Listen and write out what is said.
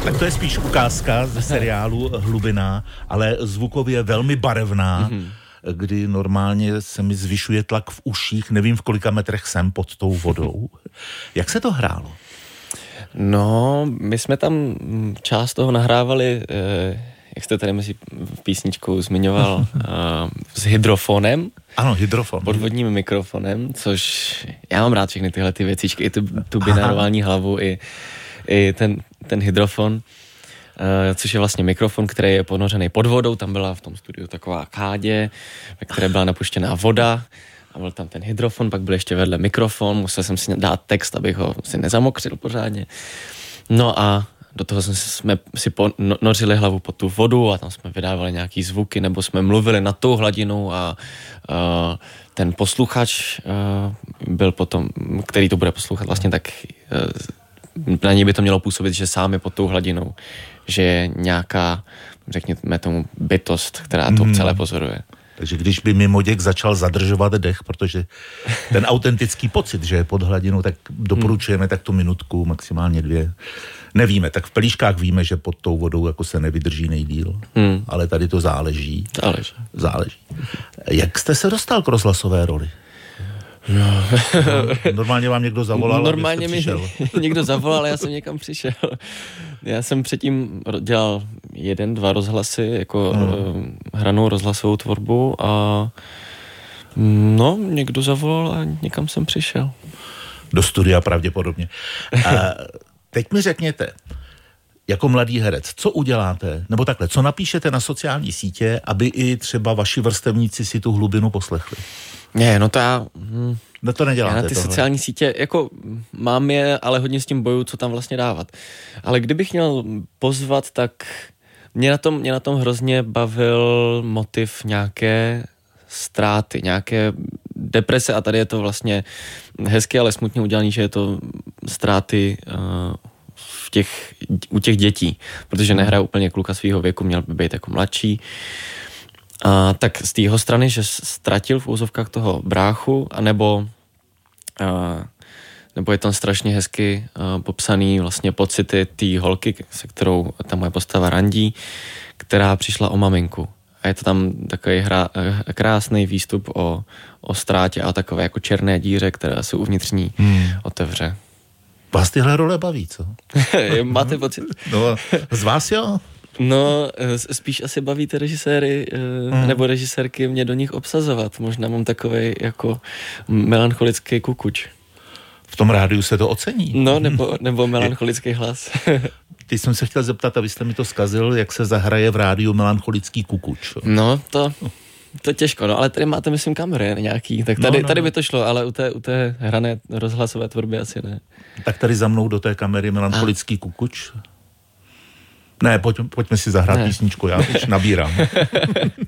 Tak to je spíš ukázka ze seriálu Hlubina, ale zvukově velmi barevná, kdy normálně se mi zvyšuje tlak v uších, nevím v kolika metrech jsem pod tou vodou. Jak se to hrálo? No, my jsme tam část toho nahrávali, jak jste tady mezi písničkou zmiňoval, s hydrofonem. Ano, hydrofon. Podvodním mikrofonem, což já mám rád všechny tyhle ty věcičky, i tu binarovální hlavu, i ten hydrofon, což je vlastně mikrofon, který je ponořený pod vodou. Tam byla v tom studiu taková kádě, ve které byla napuštěná voda a byl tam ten hydrofon, pak byl ještě vedle mikrofon, musel jsem si dát text, abych ho si nezamokřil pořádně. No a do toho jsme si ponořili hlavu pod tu vodu a tam jsme vydávali nějaký zvuky, nebo jsme mluvili nad tou hladinou a ten posluchač byl potom, který to bude poslouchat vlastně, tak na něj by to mělo působit, že sám je pod tou hladinou, že je nějaká, řekněme tomu, bytost, která to celé pozoruje. Takže když by mimoděk začal zadržovat dech, protože ten autentický pocit, že je pod hladinou, tak doporučujeme tak tu minutku, maximálně 2. Nevíme, tak v Pelíškách víme, že pod tou vodou jako se nevydrží nejdýl, ale tady to záleží. Záleží. Jak jste se dostal k rozhlasové roli? No. Normálně vám někdo zavolal, normálně mi někdo zavolal, já jsem někam přišel. Já jsem předtím dělal 1-2 rozhlasy, jako hranou rozhlasovou tvorbu a no, někdo zavolal a někam jsem přišel. Do studia pravděpodobně. A teď mi řekněte, jako mladý herec, co uděláte, nebo takhle, co napíšete na sociální sítě, aby i třeba vaši vrstevníci si tu Hlubinu poslechli? Ne, no to já... No to neděláte. Já na ty sociální sítě, jako mám je, ale hodně s tím bojuju, co tam vlastně dávat. Ale kdybych měl pozvat, tak mě na tom hrozně bavil motiv nějaké ztráty, nějaké deprese a tady je to vlastně hezky, ale smutně udělaný, že je to ztráty u těch dětí, protože nehraje úplně kluka svýho věku, měl by být jako mladší. A tak z té jeho strany, že ztratil v úzovkách toho bráchu, anebo je tam strašně hezky popsaný vlastně pocity té holky, se kterou ta moje postava randí, která přišla o maminku. A je to tam takový krásný výstup o ztrátě a takové jako černé díře, která se uvnitř ní otevře. Vás tyhle role baví, co? Máte pocit? No, z vás jo? No, spíš asi baví ty režiséry nebo režisérky mě do nich obsazovat. Možná mám takovej jako melancholický kukuč. V tom rádiu se to ocení. No, nebo melancholický hlas. Teď jsem se chtěl zeptat, abyste mi to zkazil, jak se zahraje v rádiu melancholický kukuč. No, to těžko, no, ale tady máte, myslím, kamery nějaký, tak tady by to šlo, ale u té hrané rozhlasové tvorby asi ne. Tak tady za mnou do té kamery melancholický kukuč. Ne, pojďme si zahrát písničku, já už nabírám.